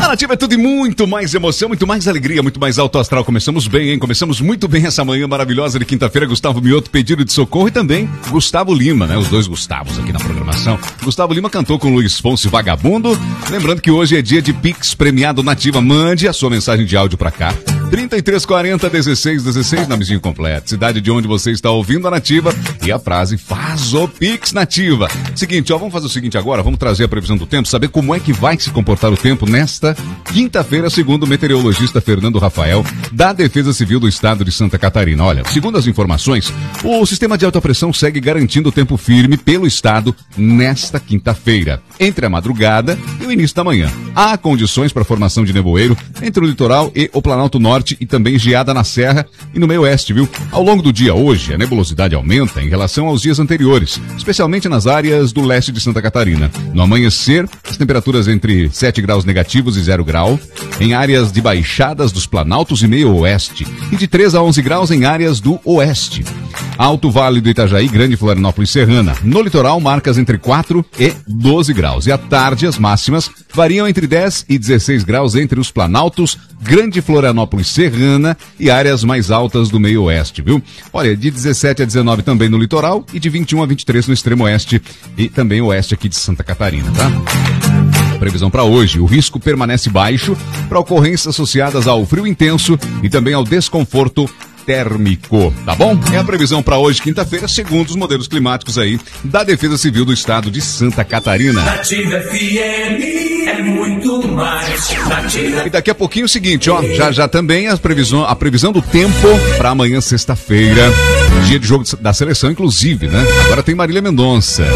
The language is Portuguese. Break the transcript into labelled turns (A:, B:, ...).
A: Nativa é tudo e muito mais emoção, muito mais alegria, muito mais alto astral. Começamos bem, hein? Começamos muito bem essa manhã maravilhosa de quinta-feira. Gustavo Mioto, pedido de socorro, e também Gustavo Lima, né? Os dois Gustavos aqui na programação. Gustavo Lima cantou com Luiz Fonsi Vagabundo. Lembrando que hoje é dia de Pix premiado Nativa. Mande a sua mensagem de áudio pra cá. 3340-1616, nomezinho completo, cidade de onde você está ouvindo a Nativa e a frase faz o Pix Nativa. Seguinte, vamos fazer o seguinte agora, vamos trazer a previsão do tempo, saber como é que vai se comportar o tempo nesta quinta-feira, segundo o meteorologista Fernando Rafael, da Defesa Civil do Estado de Santa Catarina. Olha, segundo as informações, o sistema de alta pressão segue garantindo o tempo firme pelo estado nesta quinta-feira, entre a madrugada e o início da manhã. Há condições para a formação de nevoeiro entre o litoral e o Planalto Norte e também geada na Serra e no meio oeste, viu? Ao longo do dia hoje, a nebulosidade aumenta em relação aos dias anteriores, especialmente nas áreas do leste de Santa Catarina. No amanhecer, as temperaturas entre 7 graus negativos e 0 grau, em áreas de baixadas dos Planaltos e meio oeste, e de 3 a 11 graus em áreas do oeste. Alto Vale do Itajaí, Grande Florianópolis e Serrana. No litoral, marcas entre 4 e 12 graus. E à tarde, as máximas variam entre 10 e 16 graus entre os Planaltos, Grande Florianópolis, Serrana e áreas mais altas do meio oeste, viu? Olha, de 17 a 19 também no litoral e de 21 a 23 no extremo oeste e também oeste aqui de Santa Catarina, tá? Previsão para hoje, o risco permanece baixo para ocorrências associadas ao frio intenso e também ao desconforto térmico, tá bom? É a previsão para hoje, quinta-feira, segundo os modelos climáticos aí da Defesa Civil do Estado de Santa Catarina.
B: Nativa FM é muito mais Nativa.
A: E daqui a pouquinho o seguinte, ó, já também a previsão do tempo para amanhã, sexta-feira, dia de jogo da seleção, inclusive, né? Agora tem Marília Mendonça.